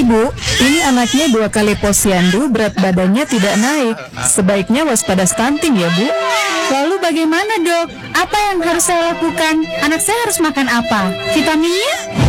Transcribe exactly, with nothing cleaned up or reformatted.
Bu, ini anaknya dua kali posyandu, berat badannya tidak naik. Sebaiknya waspada stunting ya, Bu. Lalu bagaimana, Dok? Apa yang harus saya lakukan? Anak saya harus makan apa? Vitaminnya?